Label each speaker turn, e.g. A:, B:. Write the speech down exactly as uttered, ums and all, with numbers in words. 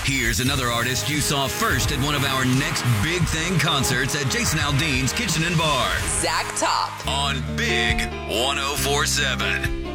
A: Here's another artist you saw first at one of our next Big Thing concerts at Jason Aldean's Kitchen and Bar.
B: Zach Top.
A: On Big ten forty-seven.